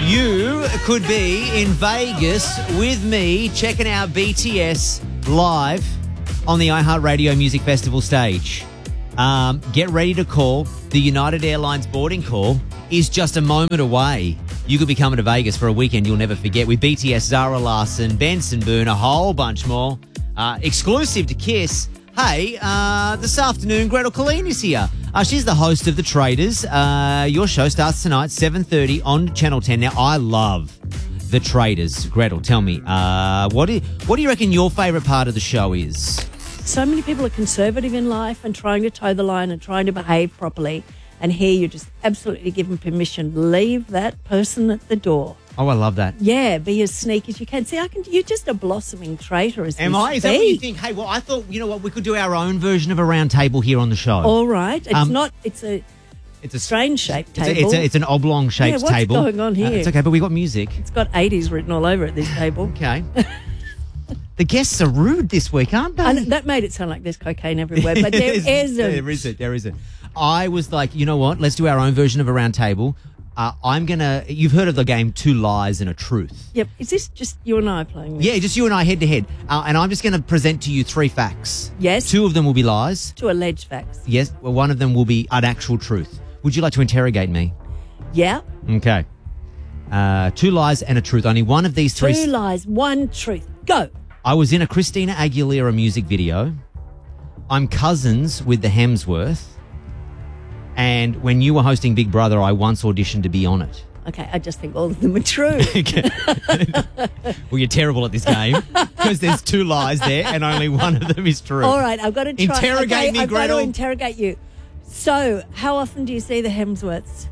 You could be in Vegas with me checking out BTS live on the iHeartRadio Music Festival stage. Get ready to call. The United Airlines boarding call is just a moment away. You could be coming to Vegas for a weekend you'll never forget with BTS, Zara Larsson, Benson Boone, a whole bunch more. Exclusive to Kiss. Hey, this afternoon, Gretel Colleen is here. She's the host of The Traders. Your show starts tonight, 7:30 on Channel 10. Now, I love The Traders. Gretel, tell me, what do you reckon your favourite part of the show is? So many people are conservative in life and trying to toe the line and trying to behave properly. And here you're just absolutely given permission. Leave that person at the door. Oh, I love that. Yeah, be as sneaky as you can. See, you're just a blossoming traitor as Am I? Is that what you think? Hey, well, I thought, you know what, we could do our own version of a round table here on the show. All right. It's a strange-shaped table. It's an oblong-shaped table. What's going on here? It's okay, but we got music. It's got 80s written all over it, this table. Okay. The guests are rude this week, aren't they? And that made it sound like there's cocaine everywhere, but there isn't. There isn't. I was like, you know what? Let's do our own version of a round table. You've heard of the game Two Lies and a Truth. Yep. Is this just you and I playing this? Yeah, just you and I head to head. And I'm just going to present to you 3 facts. Yes. 2 of them will be lies. 2 alleged facts. Yes. Well, 1 of them will be an actual truth. Would you like to interrogate me? Yeah. Okay. 2 lies and a truth. Only one of these 3. 2 lies, 1 truth. Go. I was in a Christina Aguilera music video. I'm cousins with the Hemsworth. And when you were hosting Big Brother, I once auditioned to be on it. Okay, I just think all of them are true. Well, you're terrible at this game because there's 2 lies there and only one of them is true. All right, I've got to try. Interrogate me, I've Gretel. got to interrogate you. So, how often do you see the Hemsworths?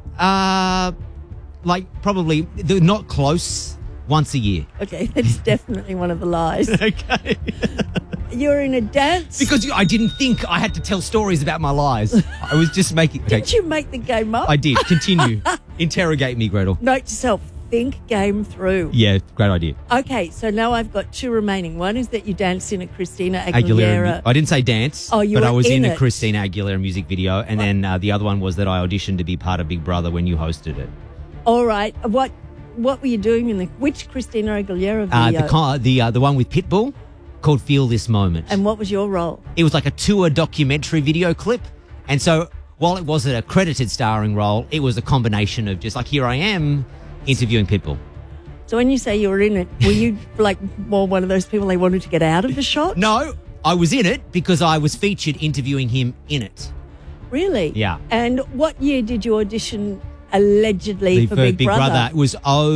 Probably not close. Once a year. Okay, that's definitely one of the lies. Okay. You're in a dance. Because I didn't think I had to tell stories about my lies. I was just making... Okay. Didn't you make the game up? I did. Continue. Interrogate me, Gretel. Note to self, think game through. Yeah, great idea. Okay, so now I've got 2 remaining. One is that you danced in a Christina Aguilera. I didn't say dance, but I was in a Christina Aguilera music video. And then the other one was that I auditioned to be part of Big Brother when you hosted it. All right. What were you doing in which Christina Aguilera video? The one with Pitbull called Feel This Moment. And what was your role? It was like a tour documentary video clip. And so while it wasn't a credited starring role, it was a combination of just like, here I am interviewing Pitbull. So when you say you were in it, were you like more one of those people they wanted to get out of the shot? No, I was in it because I was featured interviewing him in it. Really? Yeah. And what year did you audition allegedly for Big Brother? It was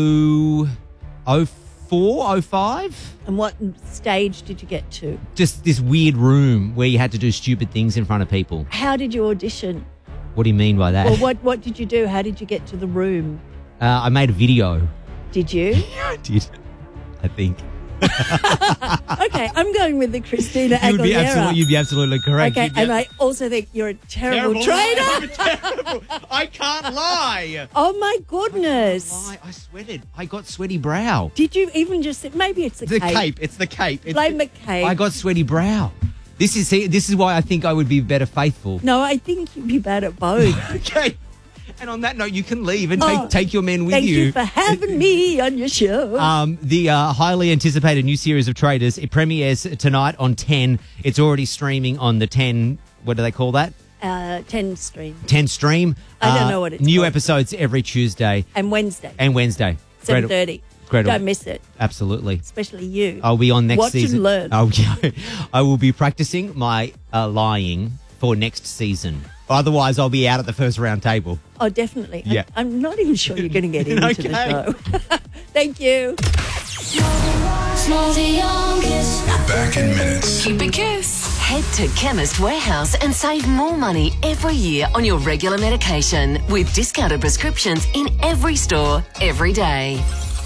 04, 05. And what stage did you get to? Just this weird room where you had to do stupid things in front of people. How did you audition? What do you mean by that? Well, what did you do? How did you get to the room? I made a video. Did you? Yeah, I did. I think. Okay, I'm going with the Christina Aguilera. You'd be absolutely correct. Okay, and I also think you're a terrible trainer. I'm terrible. I can't lie. Oh my goodness! I sweated. I got sweaty brow. Did you even just? Maybe it's the cape. It's the cape. Blame the cape. I got sweaty brow. This is why I think I would be better faithful. No, I think you'd be bad at both. Okay. And on that note, you can leave and take your men with you. Thank you for having me on your show. The highly anticipated new series of Traders, it premieres tonight on 10. It's already streaming on the 10, what do they call that? 10 stream. 10 stream. I don't know what it's New called. episodes every Tuesday. And Wednesday. 7:30. Gretel. Don't miss it. Absolutely. Especially you. I'll be on next season. Watch and learn. I will be practicing my lying for next season. Otherwise, I'll be out at the first round table. Oh, definitely. Yeah. I'm not even sure you're going to get into the show. Thank you. We're back in minutes. Keep it Kiss. Head to Chemist Warehouse and save more money every year on your regular medication with discounted prescriptions in every store, every day.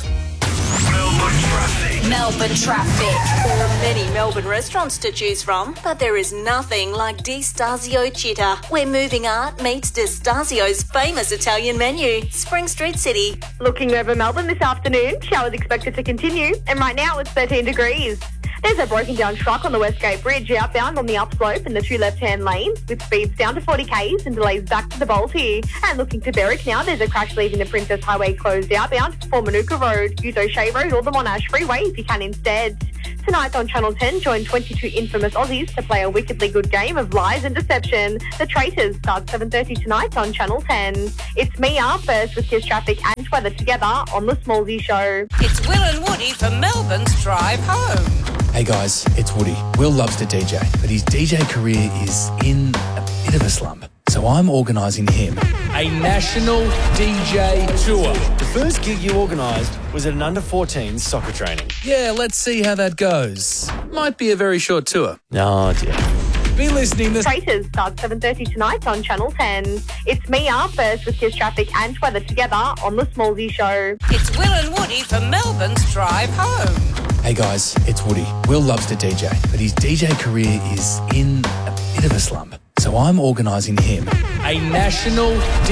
Melbourne traffic. There are many Melbourne restaurants to choose from, but there is nothing like D'Estasio Città, where moving art meets D'Estasio's famous Italian menu. Spring Street City. Looking over Melbourne this afternoon, showers expected to continue, and right now it's 13 degrees. There's a broken down truck on the Westgate Bridge outbound on the upslope in the two left-hand lanes with speeds down to 40 k's and delays back to the Balti. And looking to Berwick now, there's a crash leaving the Princess Highway closed outbound for Manuka Road. Use O'Shea Road or the Monash Freeway if you can instead. Tonight on Channel 10, join 22 infamous Aussies to play a wickedly good game of lies and deception. The Traitors starts 7:30 tonight on Channel 10. It's Mia first with Kiss Traffic and weather together on The Smallsy Show. It's Will and Woody for Melbourne's Drive Home. Hey guys, it's Woody. Will loves to DJ, but his DJ career is in a bit of a slump. So I'm organising him a national DJ tour. The first gig you organised was at an under-14 soccer training. Yeah, let's see how that goes. Might be a very short tour. Oh dear. Be listening this... Traitors starts 7:30 tonight on Channel 10. It's Mia first with Kiss Traffic and weather together on The Smallsy Show. It's Will and Woody for Melbourne's Drive Home. Hey guys, it's Woody. Will loves to DJ, but his DJ career is in a bit of a slump. So I'm organising him a national